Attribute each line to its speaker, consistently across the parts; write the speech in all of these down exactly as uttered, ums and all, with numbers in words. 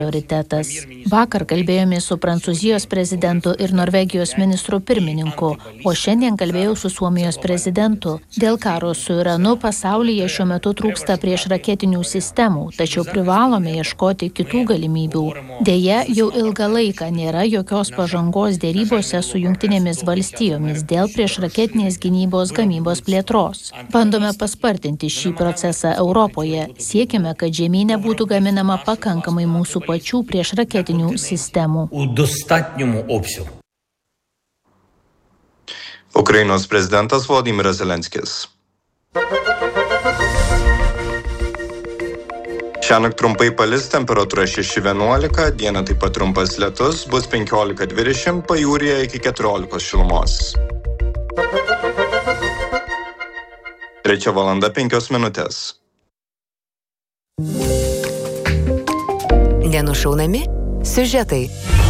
Speaker 1: prioritetas. Vakar kalbėjome su Prancūzijos prezidentu ir Norvegijos ministru pirmininku, o šiandien kalbėjau su Suomijos prezidentu. Dėl karo su Iranu pasaulyje šiuo metu trūksta priešraketinių sistemų, tačiau privalome ieškoti kitų galimybių. Deja, jau ilgą laiką nėra jokios pažangos dėrybose su Jungtinėmis valstijomis dėl priešraketinės gynybos gamybos plėtros. Bandome paspartinti šį procesą Europoje. Siekime, kad žemyne būtų gaminama pakankamai mūsų pačių priešraketinių sistemų.
Speaker 2: Ukrainos prezidentas Volodymyras Zelenskis. Šiąnakt trumpai palis, temperatūra šeši vienuolika, dieną taip pat trumpas lietus, bus penkiolika dvidešimt, pajūryje iki keturiolikos šilumos. Trečia valanda penkios minutės.
Speaker 3: Nenušaunami siužetai.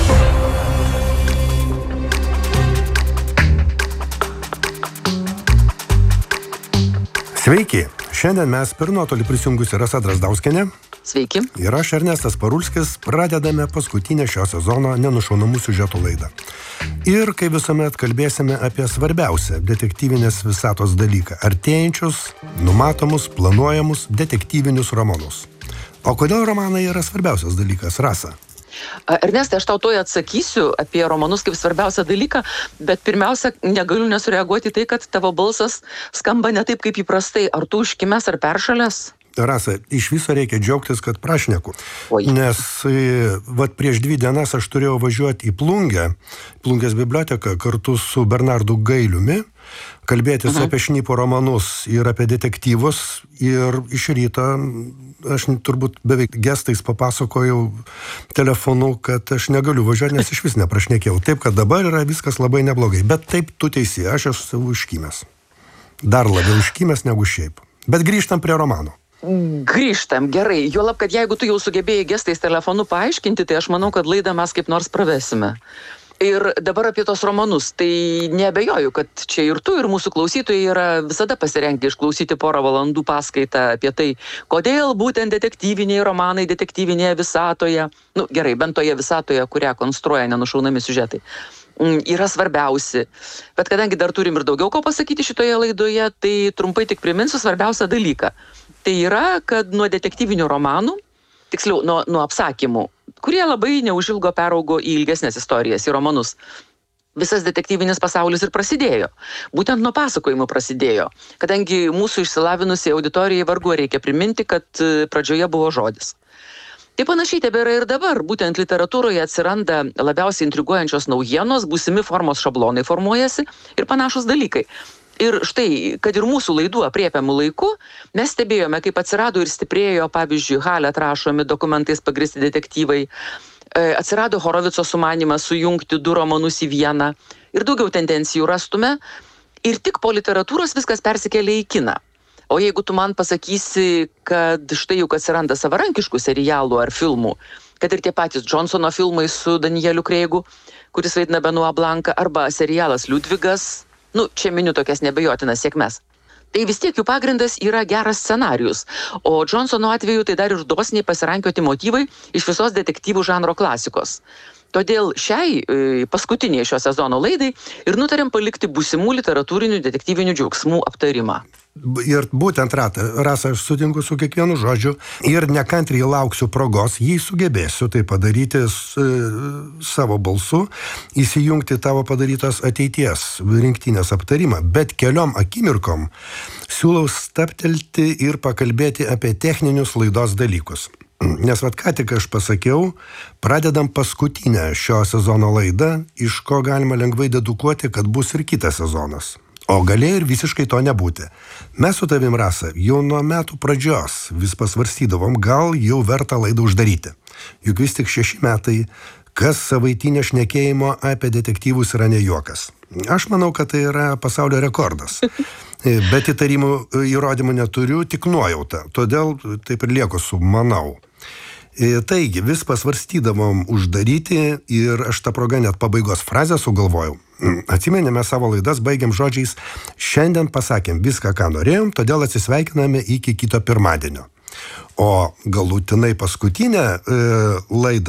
Speaker 4: Sveiki! Šiandien mes per nuotolį prisijungusi Rasa Drazdauskienė.
Speaker 5: Sveiki.
Speaker 4: Ir aš Ernestas Parulskis pradedame paskutinę šio sezono nenušaunamų siužetų laidą. Ir, kaip visuomet, kalbėsime apie svarbiausią detektyvinės visatos dalyką – artėjančius, numatomus, planuojamus detektyvinius romanus. O kodėl romanai yra svarbiausias dalykas, Rasa?
Speaker 5: Ernestai, aš tau toj atsakysiu apie romanus kaip svarbiausią dalyką, bet pirmiausia, negaliu nesureaguoti tai, kad tavo balsas skamba ne taip, kaip įprastai. Ar tu užkimęs ar peršalęs?
Speaker 4: Rasa, iš viso reikia džiaugtis, kad prašneku. Oi. Nes vat, prieš dvi dienas aš turėjau važiuoti į Plungę, Plungės biblioteką kartu su Bernardu Gailiumi, kalbėtis uh-huh. apie šnipo romanus ir apie detektyvus. Ir iš ryto aš turbūt beveik gestais papasakojau telefonu, kad aš negaliu važiuoti, nes iš vis neprašnekėjau. Taip, kad dabar yra viskas labai neblogai. Bet taip, tu teisi, aš esu užkimęs. Dar labiau užkimęs negu šiaip. Bet grįžtam prie romanų.
Speaker 5: Grįžtam, gerai. Juolab, kad jeigu tu jau sugebėjai gestais telefonu paaiškinti, tai aš manau, kad laidą mes kaip nors pravesime. Ir dabar apie tos romanus. Tai neabejoju, kad čia ir tu, ir mūsų klausytojai yra visada pasirengę išklausyti porą valandų paskaitą apie tai, kodėl būtent detektyviniai romanai detektyvinėje visatoje, nu gerai, bent toje visatoje, kurią konstruoja nenušaunami siužetai, yra svarbiausi. Bet kadangi dar turim ir daugiau ko pasakyti šitoje laidoje, tai trumpai tik priminsiu svarbiausią dalyką. Tai yra, kad nuo detektyvinių romanų, tiksliau, nuo, nuo apsakymų, kurie labai neužilgo peraugo į ilgesnės istorijas, į romanus, visas detektyvinis pasaulis ir prasidėjo. Būtent nuo pasakojimų prasidėjo, kadangi mūsų išsilavinusiai auditorijai vargu reikia priminti, kad pradžioje buvo žodis. Tai panašiai tebėra ir dabar. Būtent literatūroje atsiranda labiausiai intriguojančios naujienos, būsimi formos šablonai formuojasi ir panašus dalykai. Ir štai, kad ir mūsų laidų apriepiamų laiku, mes stebėjome, kaip atsirado ir stiprėjo, pavyzdžiui, Halet rašomi dokumentais pagristi detektyvai, atsirado Horovico sumanymas sujungti du romanus į vieną ir daugiau tendencijų rastume. Ir tik po literatūros viskas persikėlė į kiną. O jeigu tu man pasakysi, kad štai juk atsiranda savarankiškų serialų ar filmų, kad ir tie patys Johnsono filmai su Danieliu Kreigu, kuris vaidina Benoit Blancą, arba serialas Liudvigas, nu, čia miniu tokias nebejotinas sėkmes. Tai vis tiek jų pagrindas yra geras scenarijus, o Johnsono atveju tai dar ir dosniai pasirankioti motyvai iš visos detektyvų žanro klasikos. Todėl šiai paskutiniai šio sezono laidai ir nutarėm palikti būsimų literatūrinių detektyvinių džiaugsmų aptarimą.
Speaker 4: Ir būtent, Rasa, aš sutinku su kiekvienu žodžiu ir nekantriai lauksiu progos, jei sugebėsiu tai padaryti savo balsu, įsijungti tavo padarytos ateities rinktinės aptarimą. Bet keliom akimirkom siūlau stabtelti ir pakalbėti apie techninius laidos dalykus. Nes vat ką tik aš pasakiau, pradedam paskutinę šio sezono laidą, iš ko galima lengvai dedukuoti, kad bus ir kitas sezonas. O galėjo ir visiškai to nebūti. Mes su tavim, Rasa, jau nuo metų pradžios vis pasvarstydavom, gal jau verta laidą uždaryti. Juk vis tik šeši metai, kas savaitinio šnekėjimo apie detektyvus yra ne juokas. Aš manau, kad tai yra pasaulio rekordas. Bet įtarimų įrodymų neturiu, tik nuojautą. Todėl taip ir lieku su manau. Taigi, vis pasvarstydavom uždaryti ir aš tą progą net pabaigos frazę sugalvojau. Atsimenėme savo laidas, baigiam žodžiais, šiandien pasakėm viską, ką norėjom, todėl atsisveikiname iki kito pirmadienio. O galutinai paskutinę e, laidą